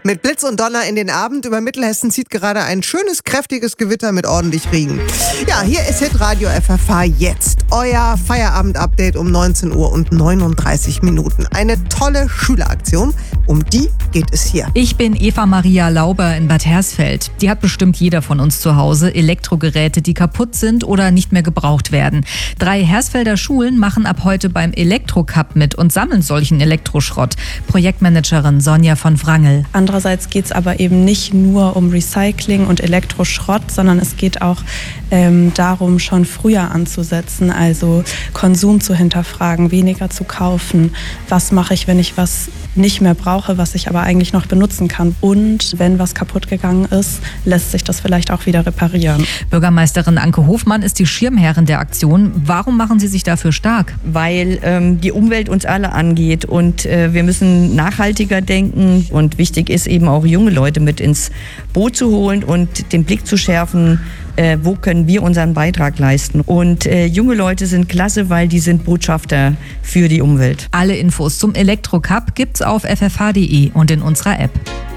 Mit Blitz und Donner in den Abend über Mittelhessen zieht gerade ein schönes, kräftiges Gewitter mit ordentlich Regen. Ja, hier ist Hitradio FFH jetzt. Euer Feierabend-Update um 19 Uhr und 39 Minuten. Eine tolle Schüleraktion. Um die geht es hier. Ich bin Eva Maria Lauber in Bad Hersfeld. Die hat bestimmt jeder von uns zu Hause. Elektrogeräte, die kaputt sind oder nicht mehr gebraucht werden. 3 Hersfelder Schulen machen ab heute beim Elektro-Cup mit und sammeln solchen Elektroschrott. Projektmanagerin Sonja von Wrangel. Andererseits geht es aber eben nicht nur um Recycling und Elektroschrott, sondern es geht auch darum, schon früher anzusetzen, also Konsum zu hinterfragen, weniger zu kaufen. Was mache ich, wenn ich was nicht mehr brauche, was ich aber eigentlich noch benutzen kann? Und wenn was kaputt gegangen ist, lässt sich das vielleicht auch wieder reparieren. Bürgermeisterin Anke Hofmann ist die Schirmherrin der Aktion. Warum machen Sie sich dafür stark? Weil die Umwelt uns alle angeht und wir müssen nachhaltiger denken und wichtig ist eben auch junge Leute mit ins Boot zu holen und den Blick zu schärfen, wo können wir unseren Beitrag leisten. Und junge Leute sind klasse, weil die sind Botschafter für die Umwelt. Alle Infos zum Elektro-Cup gibt's auf ffh.de und in unserer App.